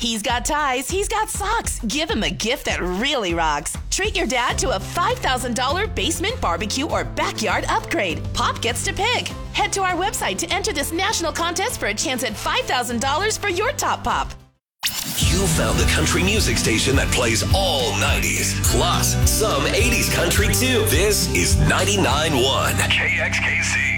He's got ties, he's got socks. Give him a gift that really rocks. Treat your dad to a $5,000 basement barbecue or backyard upgrade. Pop gets to pick. Head to our website to enter this national contest for a chance at $5,000 for your top pop. You found the country music station that plays all 90s, plus some 80s country too. This is 99.1 KXKC.